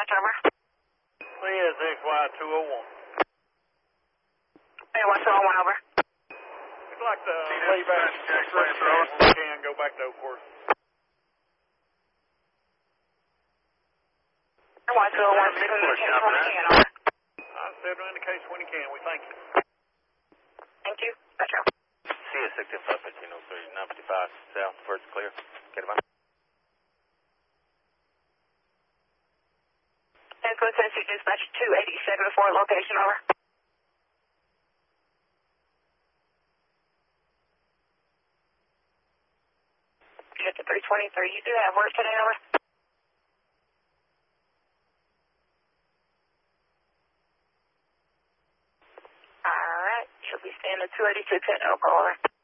over. CSXY201. Hey, what's 201 over? We'd like to leave out if we can, go back to Oakworth. Why 201, signal indication when you can, over. Signal indication when you can. We thank you. Thank you. Metro. CS65 1503, 955 south, first clear. Get him out. Code Tennessee Dispatch 287 for location, over. Get to 323. You do have work today, over. Alright, you'll be staying at 286 at Oak, over.